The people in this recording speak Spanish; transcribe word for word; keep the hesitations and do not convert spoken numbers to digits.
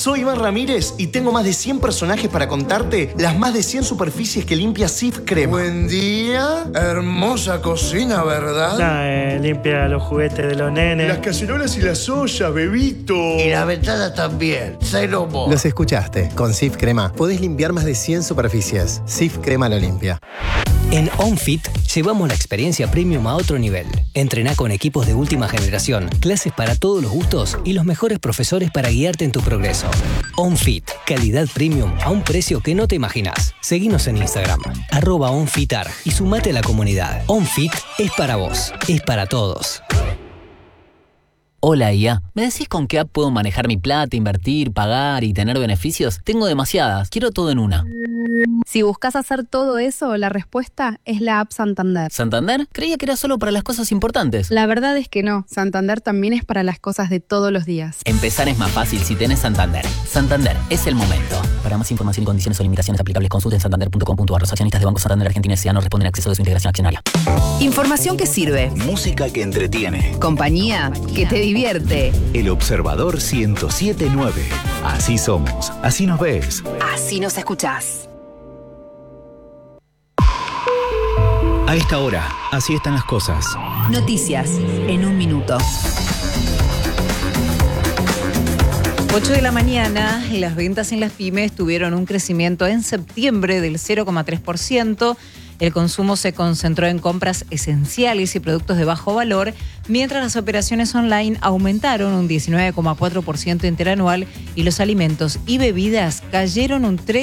Soy Iván Ramírez y tengo más de cien personajes para contarte las más de cien superficies que limpia Cif Crema. Buen día, hermosa cocina, ¿verdad? No, eh, limpia los juguetes de los nenes. Las cacerolas y las ollas, bebito. Y la ventana también, cero mo. Los escuchaste. Con Cif Crema podés limpiar más de cien superficies. Cif Crema lo limpia. En OnFit llevamos la experiencia premium a otro nivel. Entrená con equipos de última generación, clases para todos los gustos y los mejores profesores para guiarte en tu progreso. OnFit, calidad premium a un precio que no te imaginas. Seguinos en Instagram, arroba OnFitar y sumate a la comunidad. OnFit es para vos, es para todos. Hola I A, ¿me decís con qué app puedo manejar mi plata, invertir, pagar y tener beneficios? Tengo demasiadas, quiero todo en una. Si buscas hacer todo eso, la respuesta es la app Santander. ¿Santander? Creía que era solo para las cosas importantes. La verdad es que no, Santander también es para las cosas de todos los días. Empezar es más fácil si tenés Santander. Santander, es el momento. Para más información y condiciones o limitaciones aplicables, consulten santander punto com punto a r. Los accionistas de Banco Santander Argentina S A no responden a acceso de su integración accionaria. Información que sirve. Música que entretiene. Compañía que te divierte. El Observador ciento siete punto nueve. Así somos. Así nos ves. Así nos escuchás. A esta hora, así están las cosas. Noticias en un minuto. ocho de la mañana, las ventas en las pymes tuvieron un crecimiento en septiembre del cero coma tres por ciento. El consumo se concentró en compras esenciales y productos de bajo valor, mientras las operaciones online aumentaron un diecinueve coma cuatro por ciento interanual y los alimentos y bebidas cayeron un tres por ciento.